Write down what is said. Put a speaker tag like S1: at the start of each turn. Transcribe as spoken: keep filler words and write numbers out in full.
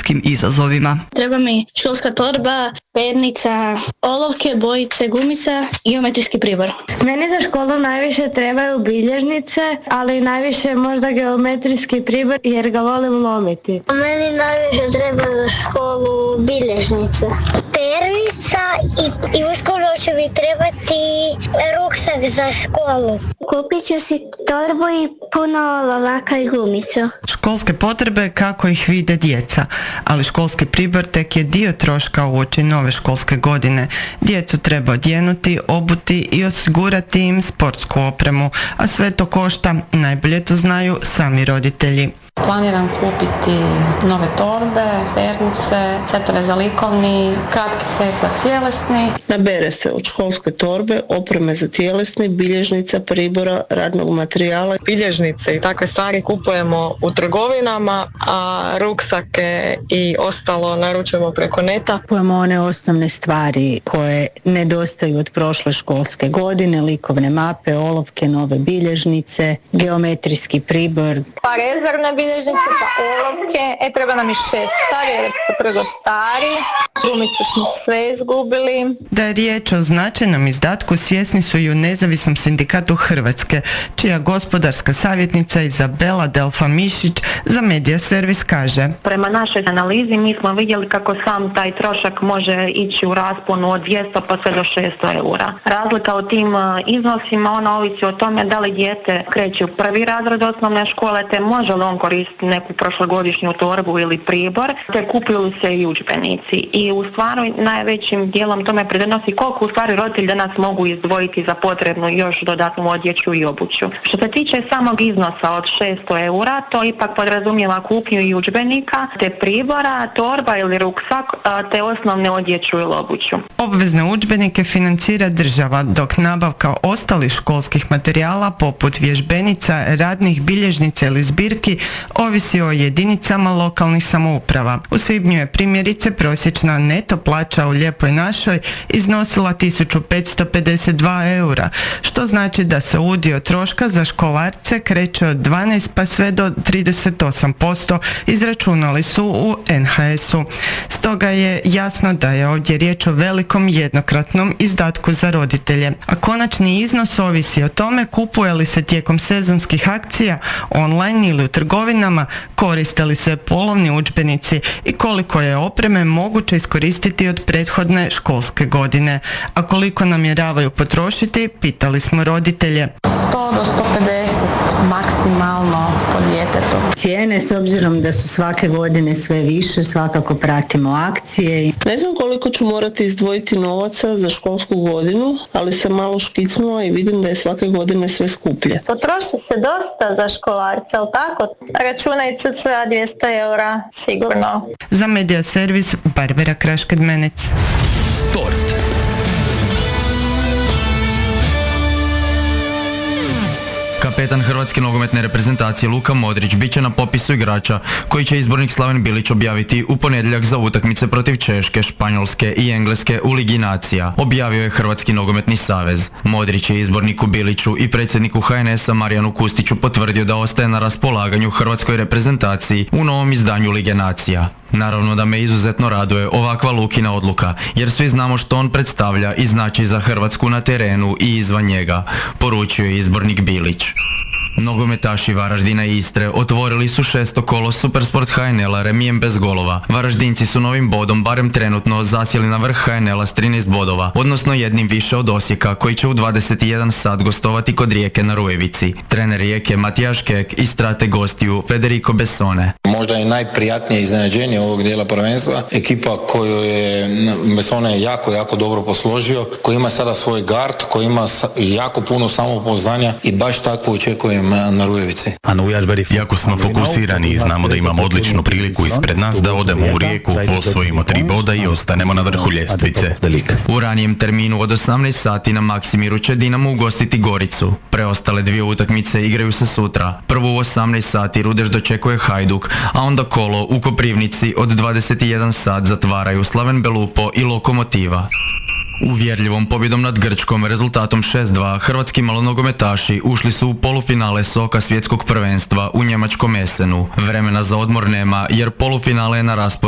S1: školskim izazovima.
S2: Treba mi školska torba, pernica, olovke, bojice, gumica i geometrijski pribor.
S3: Meni za školu najviše trebaju bilježnice, ali najviše možda geometrijski pribor jer ga volim lomiti.
S4: Meni najviše treba za školu bilježnice, pernica i, i uskoro će mi trebati ruksak za školu. Kupit ću si torbu i puno olovaka i gumicu.
S5: Školske potrebe kako ih vide djeca, ali školski pribor tek je dio troška uoči nove školske godine. Djecu treba odjenuti, obuti i osigurati im sportsku opremu, a sve to košta, najbolje to znaju sami roditelji.
S6: Planiram kupiti nove torbe, pernice, setove za likovni, kratki set za tjelesni.
S7: Nabere se od školske torbe, opreme za tjelesni, bilježnica, pribora, radnog materijala.
S8: Bilježnice i takve stvari kupujemo u trgovinama, a ruksake i ostalo naručujemo preko neta.
S9: Kupujemo one osnovne stvari koje nedostaju od prošle školske godine, likovne mape, olovke, nove bilježnice, geometrijski pribor.
S6: Pa rezervne bilježnice, pa olovke, e treba nam i šestar jer je potrebo stari, gumice smo sve izgubili.
S5: Da je riječ o značajnom izdatku svjesni su i u Nezavisnom sindikatu Hrvatske, čija gospodarska savjetnica Izabela Delfa-Mišić za Medija Servis kaže:
S10: Prema našoj analizi mi smo vidjeli kako sam taj trošak može ići u rasponu od dvjesto pa sve do šesto eura. Razlika u tim iznosima ona ovisi o tome da li dijete kreće u prvi razred osnovne škole, te može li on koristiti neku prošlogodišnju torbu ili pribor, te kupuju se i udžbenici. I u stvari najvećim dijelom tome pridonosi koliko u stvari roditelji danas mogu izdvojiti za potrebnu još dodatnu odjeću i obuću. Što se tiče samog iznosa od šesto eura, to ipak podrazumijeva kupnju i udžbenika, te pribora, torba ili ruksak, te osnovne odjeću ili obuću.
S5: Obvezne udžbenike financira država, dok nabavka ostalih školskih materijala poput vježbenica, radnih bilježnica ili zbirki ovisi o jedinicama lokalnih samouprava. U svibnju je primjerice prosječna neto plaća u Lijepoj našoj iznosila tisuću petsto pedeset dva eura, što znači da se udio troška za školarce kreće od dvanaest pa sve do trideset osam posto, izračunali su u en ha esu. Stoga je jasno da je ovdje riječ o velikom jednokratnom izdatku za roditelje, a konačni iznos ovisi o tome kupuje li se tijekom sezonskih akcija online ili u trgovinama, koriste li se polovni udžbenici i koliko je opreme moguće iskoristiti od prethodne školske godine. A koliko namjeravaju potrošiti, pitali smo roditelje.
S6: sto do sto pedeset maksimalno po djetetu.
S9: Cijene, s obzirom da su svake godine sve više, svakako pratimo akcije.
S7: Ne znam koliko ću morati izdvojiti novaca za školsku godinu, ali sam malo škicnula i vidim da je svake godine sve skuplje.
S6: Potroši se dosta za školarce, ali tako? Računaj cca dvjesto eura, sigurno.
S5: Za Medija Servis, Barbara Krašked-Menec.
S11: Sport. Kapetan hrvatske nogometne reprezentacije Luka Modrić bit će na popisu igrača koji će izbornik Slaven Bilić objaviti u ponedjeljak za utakmice protiv Češke, Španjolske i Engleske u Ligi nacija, objavio je Hrvatski nogometni savez. Modrić je izborniku Biliću i predsjedniku ha en esa Marijanu Kustiću potvrdio da ostaje na raspolaganju hrvatskoj reprezentaciji u novom izdanju Lige nacija. Naravno da me izuzetno raduje ovakva Lukina odluka, jer svi znamo što on predstavlja i znači za Hrvatsku na terenu i izvan njega, poručio je izbornik Bilić. Nogometaši Varaždina i Istre otvorili su šesto kolo Supersport ha en ela remijem bez golova. Varaždinci su novim bodom barem trenutno zasjeli na vrh ha en ela s trinaest bodova, odnosno jednim više od Osijeka koji će u dvadeset jedan sat gostovati kod Rijeke na Rujevici. Trener Rijeke Matijaš Kek i strateg gostiju Federico Bessone.
S12: Možda je najprijatnije iznenađenje ovog dijela prvenstva. Ekipa koju je Bessone jako, jako dobro posložio, koji ima sada svoj gard, koji ima jako puno samopouzdanja i baš tako očekujem na Rujevici.
S13: Jako smo fokusirani i znamo da imamo odličnu priliku ispred nas da odemo u Rijeku, osvojimo tri boda i ostanemo na vrhu ljestvice.
S11: U ranijem terminu od osamnaest sati na Maksimiru će Dinamo ugostiti Goricu. Preostale dvije utakmice igraju se sutra. Prvu u osamnaest sati Rudeš dočekuje Hajduk, a onda kolo u Koprivnici od dvadeset jedan sat zatvaraju Slaven Belupo i Lokomotiva. Uvjerljivom pobjedom nad Grčkom rezultatom šest dva hrvatski malonogometaši ušli su u polufinale Soka svjetskog prvenstva u njemačkom Essenu. Vremena za odmor nema jer polufinale je na rasporedu